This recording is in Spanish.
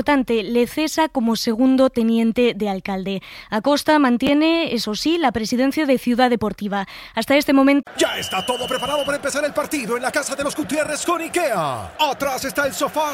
importante, le cesa como segundo teniente de alcalde. Acosta mantiene, eso sí, la presidencia de Ciudad Deportiva. Hasta este momento... Ya está todo preparado para empezar el partido en la casa de los Gutiérrez con IKEA. Atrás está el sofá